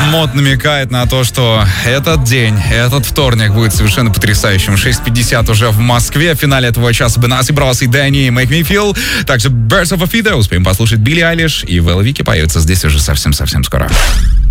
Мод намекает на то, что этот день, этот вторник будет совершенно потрясающим. 6:50 уже в Москве. В финале этого часа Бенаси Брос и Дэнни Make Me Feel. Также Birds of a Feather. Успеем послушать Билли Айлиш и Вэлла Вики появится здесь уже совсем-совсем скоро.